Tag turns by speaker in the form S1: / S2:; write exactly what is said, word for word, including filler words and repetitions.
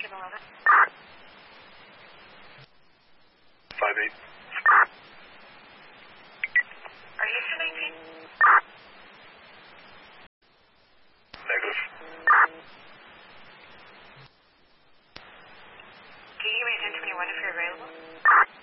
S1: Jim eleven.
S2: Five eight.
S1: Are you Houston nineteen?
S2: Negative.
S1: Can you give me ten twenty-one if you're available?